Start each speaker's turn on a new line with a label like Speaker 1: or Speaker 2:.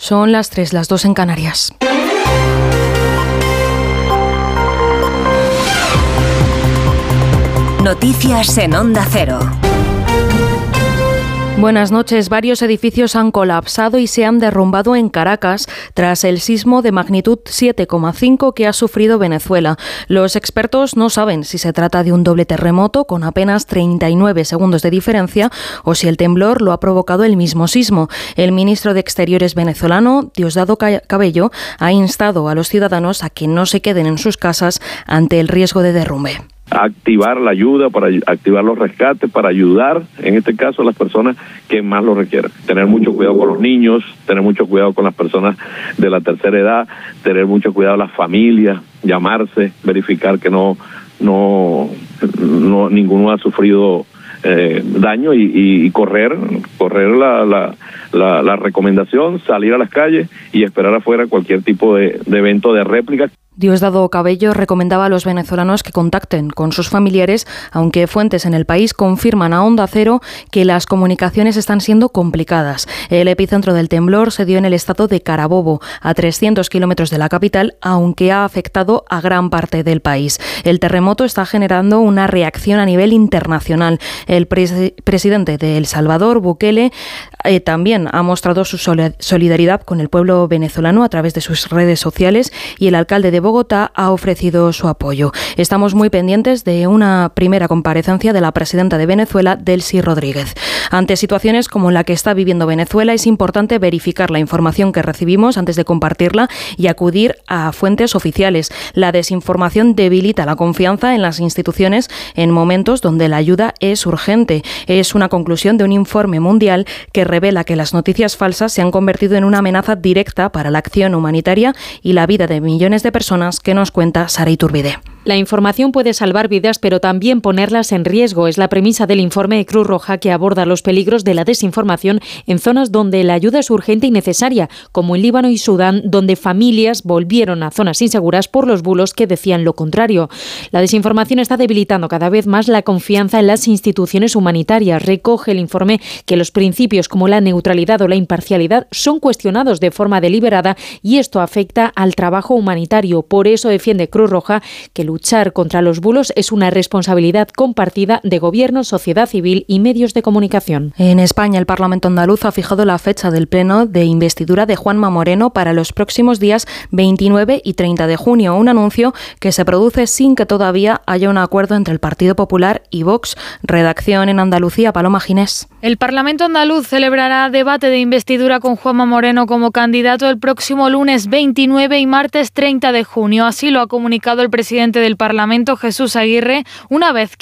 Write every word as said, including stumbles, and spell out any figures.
Speaker 1: Son las tres, las dos en Canarias.
Speaker 2: Noticias en Onda Cero.
Speaker 1: Buenas noches. Varios edificios han colapsado y se han derrumbado en Caracas tras el sismo de magnitud siete coma cinco que ha sufrido Venezuela. Los expertos no saben si se trata de un doble terremoto con apenas treinta y nueve segundos de diferencia o si el temblor lo ha provocado el mismo sismo. El ministro de Exteriores venezolano, Diosdado Cabello, ha instado a los ciudadanos a que no se queden en sus casas ante el riesgo de derrumbe.
Speaker 3: Activar la ayuda, para activar los rescates, para ayudar, en este caso, a las personas que más lo requieran. Tener mucho cuidado con los niños, tener mucho cuidado con las personas de la tercera edad, tener mucho cuidado las familias, llamarse, verificar que no, no, no ninguno ha sufrido eh, daño y, y, y correr, correr la, la, la, la recomendación, salir a las calles y esperar afuera cualquier tipo de, de evento de réplica.
Speaker 1: Diosdado Cabello recomendaba a los venezolanos que contacten con sus familiares, aunque fuentes en el país confirman a Onda Cero que las comunicaciones están siendo complicadas. El epicentro del temblor se dio en el estado de Carabobo, a trescientos kilómetros de la capital, aunque ha afectado a gran parte del país. El terremoto está generando una reacción a nivel internacional. El pres- presidente de El Salvador, Bukele, eh, también ha mostrado su solidaridad con el pueblo venezolano a través de sus redes sociales y el alcalde de Bogotá ha ofrecido su apoyo. Estamos muy pendientes de una primera comparecencia de la presidenta de Venezuela, Delcy Rodríguez. Ante situaciones como la que está viviendo Venezuela, es importante verificar la información que recibimos antes de compartirla y acudir a fuentes oficiales. La desinformación debilita la confianza en las instituciones en momentos donde la ayuda es urgente. Es una conclusión de un informe mundial que revela que las noticias falsas se han convertido en una amenaza directa para la acción humanitaria y la vida de millones de personas, que nos cuenta Sara Iturbide.
Speaker 4: La información puede salvar vidas, pero también ponerlas en riesgo. Es la premisa del informe de Cruz Roja, que aborda los peligros de la desinformación en zonas donde la ayuda es urgente y necesaria, como en Líbano y Sudán, donde familias volvieron a zonas inseguras por los bulos que decían lo contrario. La desinformación está debilitando cada vez más la confianza en las instituciones humanitarias. Recoge el informe que los principios como la neutralidad o la imparcialidad son cuestionados de forma deliberada y esto afecta al trabajo humanitario. Por eso defiende Cruz Roja que luchar contra los bulos es una responsabilidad compartida de gobierno, sociedad civil y medios de comunicación.
Speaker 1: En España, el Parlamento andaluz ha fijado la fecha del pleno de investidura de Juanma Moreno para los próximos días veintinueve y treinta de junio, un anuncio que se produce sin que todavía haya un acuerdo entre el Partido Popular y Vox. Redacción en Andalucía, Paloma Ginés.
Speaker 5: El Parlamento andaluz celebrará debate de investidura con Juanma Moreno como candidato el próximo lunes veintinueve y martes treinta de junio. Así lo ha comunicado el presidente del Parlamento, Jesús Aguirre, una vez que